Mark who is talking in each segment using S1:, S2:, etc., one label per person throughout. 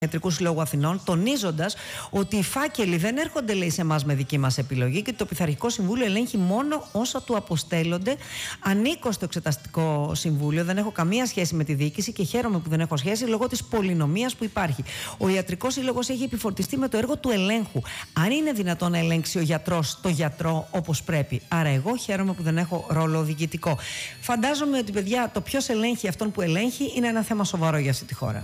S1: Ιατρικού Συλλόγου Αθηνών, τονίζοντας ότι οι φάκελοι δεν έρχονται, λέει, σε εμάς με δική μας επιλογή και το Πειθαρχικό Συμβούλιο ελέγχει μόνο όσα του αποστέλλονται. Ανήκω στο Εξεταστικό Συμβούλιο, δεν έχω καμία σχέση με τη διοίκηση και χαίρομαι που δεν έχω σχέση λόγω της πολυνομίας που υπάρχει. Ο Ιατρικός Σύλλογος έχει επιφορτιστεί με το έργο του ελέγχου. Αν είναι δυνατόν να ελέγξει ο γιατρός το γιατρό όπως πρέπει. Άρα, εγώ χαίρομαι που δεν έχω ρόλο διοικητικό. Φαντάζομαι ότι, παιδιά, το ποιος ελέγχει αυτόν που ελέγχει είναι ένα θέμα σοβαρό για αυτή τη χώρα.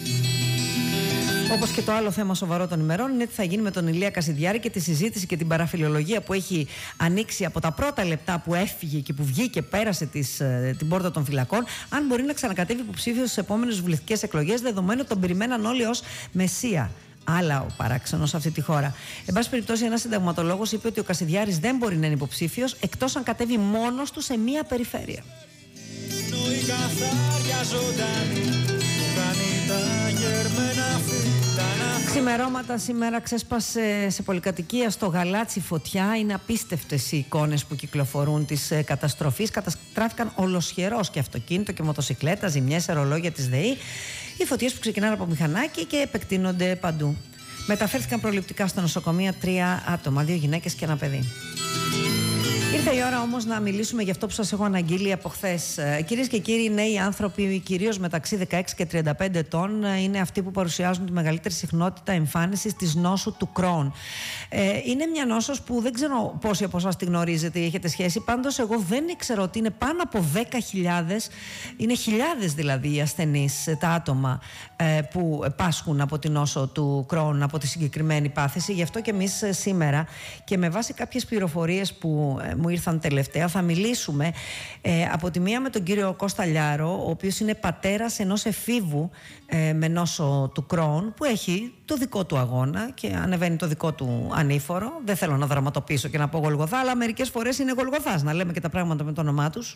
S1: Όπως και το άλλο θέμα σοβαρό των ημερών είναι τι θα γίνει με τον Ηλία Κασιδιάρη και τη συζήτηση και την παραφιλολογία που έχει ανοίξει από τα πρώτα λεπτά που έφυγε και που βγήκε, πέρασε την πόρτα των φυλακών, αν μπορεί να ξανακατέβει υποψήφιος στις επόμενες βουλευτικές εκλογές, δεδομένου τον περιμέναν όλοι ως μεσία. Άλλα ο παράξενος σε αυτή τη χώρα. Εν πάση περιπτώσει, ένας συνταγματολόγος είπε ότι ο Κασιδιάρης δεν μπορεί να είναι υποψήφιος εκτός αν κατέβει μόνος του σε μία περιφέρεια. Ξημερώματα σήμερα ξέσπασε σε πολυκατοικία στο Γαλάτσι φωτιά. Είναι απίστευτες οι εικόνες που κυκλοφορούν της καταστροφής. Καταστράφηκαν ολοσχερός και αυτοκίνητο και μοτοσικλέτα, ζημιές, αερολόγια της ΔΕΗ. Οι φωτιές που ξεκινάνε από μηχανάκι και επεκτείνονται παντού. Μεταφέρθηκαν προληπτικά στα νοσοκομεία 3 άτομα, 2 γυναίκες και ένα παιδί. Ήρθε η ώρα όμως να μιλήσουμε για αυτό που σας έχω αναγγείλει από χθες. Κυρίες και κύριοι, οι νέοι άνθρωποι, κυρίως μεταξύ 16 και 35 ετών, είναι αυτοί που παρουσιάζουν τη μεγαλύτερη συχνότητα εμφάνισης της νόσου του Crohn. Είναι μια νόσος που δεν ξέρω πόσοι από εσάς τη γνωρίζετε ή έχετε σχέση. Πάντως, εγώ δεν ήξερα ότι είναι πάνω από 10.000, είναι χιλιάδες δηλαδή οι ασθενείς, τα άτομα που πάσχουν από την νόσο του Crohn, από τη συγκεκριμένη πάθηση. Γι' αυτό και εμείς σήμερα, και με βάση κάποιες πληροφορίες που μου ήρθαν τελευταία, θα μιλήσουμε από τη μία με τον κύριο Κώστα Λιάρο, ο οποίος είναι πατέρας ενός εφήβου με νόσο του Crohn, που έχει το δικό του αγώνα και ανεβαίνει το δικό του ανήφορο. Δεν θέλω να δραματοποιήσω και να πω Γολγοθά, αλλά μερικές φορές είναι Γολγοθάς, να λέμε και τα πράγματα με το όνομά τους.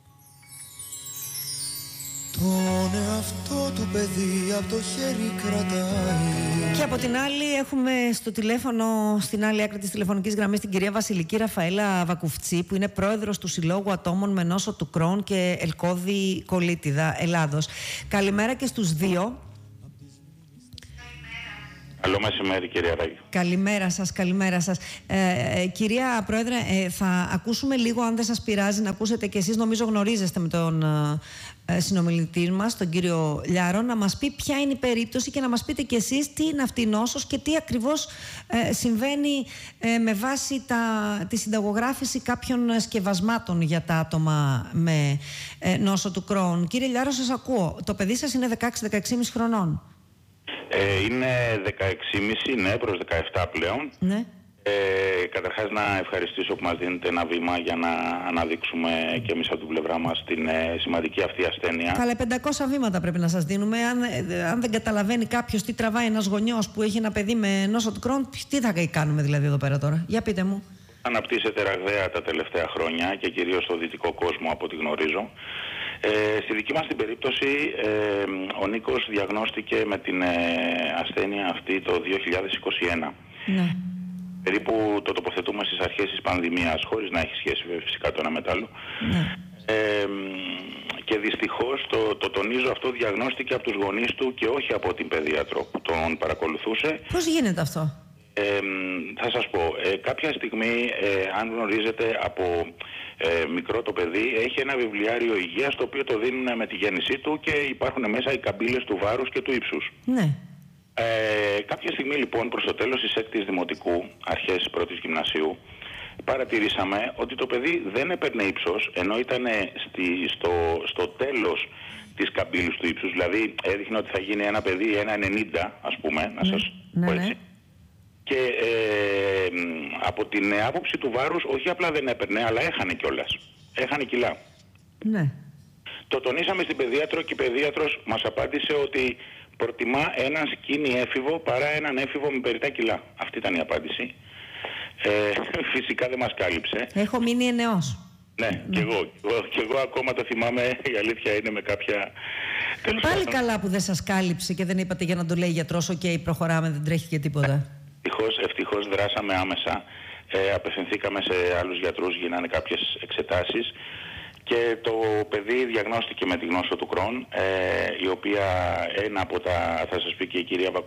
S2: Τον εαυτό του παιδί από το χέρι κρατάει.
S1: Και από την άλλη έχουμε στο τηλέφωνο, στην άλλη άκρη της τηλεφωνικής γραμμής, την κυρία Βασιλική Ραφαέλα Βακουφτσή, που είναι πρόεδρος του Συλλόγου Ατόμων με νόσο του Crohn και Ελκώδη Κολίτιδα Ελλάδος. Καλημέρα και στους δύο.
S3: Καλό μεσημέρι, κυρία Ράγη.
S1: Καλημέρα σας, καλημέρα σας. Κυρία Πρόεδρε, θα ακούσουμε λίγο, αν δεν σας πειράζει, να ακούσετε και εσείς, νομίζω γνωρίζεστε με τον συνομιλητή μας, τον κύριο Λιάρο, να μας πει ποια είναι η περίπτωση και να μας πείτε και εσείς τι είναι αυτή η νόσος και τι ακριβώς συμβαίνει με βάση τη συνταγογράφηση κάποιων σκευασμάτων για τα άτομα με νόσο του Crohn. Κύριε Λιάρο, σας ακούω. Το παιδί σας είναι 16-16,5 χρονών.
S3: Είναι 16,5, ναι, προς 17 πλέον.
S1: Ναι.
S3: Καταρχάς να ευχαριστήσω που μας δίνετε ένα βήμα για να αναδείξουμε και εμείς από την πλευρά μας την σημαντική αυτή ασθένεια.
S1: Καλά, 500 βήματα πρέπει να σας δίνουμε. Αν δεν καταλαβαίνει κάποιος τι τραβάει ένας γονιός που έχει ένα παιδί με νόσο του Crohn, τι θα κάνουμε δηλαδή εδώ πέρα τώρα? Για πείτε μου.
S3: Αναπτύσσεται ραγδαία τα τελευταία χρόνια και κυρίως στο δυτικό κόσμο, από ό,τι γνωρίζω. Στη δική μας την περίπτωση, ο Νίκος διαγνώστηκε με την ασθένεια αυτή το 2021.
S1: Ναι.
S3: Περίπου το τοποθετούμε στις αρχές της πανδημίας, χωρίς να έχει σχέση φυσικά το ένα με το άλλο.
S1: Ναι.
S3: Και δυστυχώς, το τονίζω αυτό, διαγνώστηκε από τους γονείς του και όχι από την παιδίατρο που τον παρακολουθούσε.
S1: Πώς γίνεται αυτό?
S3: Θα σας πω, κάποια στιγμή, αν γνωρίζετε, από μικρό το παιδί έχει ένα βιβλιάριο υγείας, το οποίο το δίνουν με τη γέννησή του και υπάρχουν μέσα οι καμπύλες του βάρους και του ύψους.
S1: Ναι.
S3: Κάποια στιγμή λοιπόν, προς το τέλος της 6ης Δημοτικού, αρχές 1ης Γυμνασίου, παρατηρήσαμε ότι το παιδί δεν έπαιρνε ύψος, ενώ ήταν στο τέλος της καμπύλης του ύψους. Δηλαδή έδειχνε ότι θα γίνει ένα παιδί 1,90, ας πούμε, να σας πω έτσι. Και από την άποψη του βάρους, όχι απλά δεν έπαιρνε, αλλά έχανε κιόλας. Έχανε κιλά.
S1: Ναι.
S3: Το τονίσαμε στην παιδίατρο και η παιδίατρος μας απάντησε ότι προτιμά έναν σκίνη έφηβο παρά έναν έφηβο με περιττά κιλά. Αυτή ήταν η απάντηση. Φυσικά δεν μας κάλυψε.
S1: Έχω μείνει ενεός.
S3: Ναι, και εγώ ακόμα το θυμάμαι, η αλήθεια είναι, με κάποια...
S1: Πάλι καλά που δεν σας κάλυψε και δεν είπατε για να το λέει γιατρός, οκ, προχωράμε, δεν τρέχει και τίποτα.
S3: Ευτυχώς δράσαμε άμεσα. Απευθυνθήκαμε σε άλλους γιατρούς, γίνανε κάποιες εξετάσεις Και το παιδί διαγνώστηκε με τη γνώσο του Κρόν, η οποία ένα από τα, θα σας πει και η κυρία